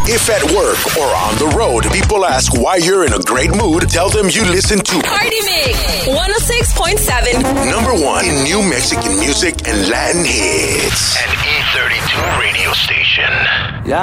If at work or on the road, people ask why you're in a great mood, tell them you listen to Party Mix 106.7. number one in New Mexican music and Latin hits. An E32 radio station.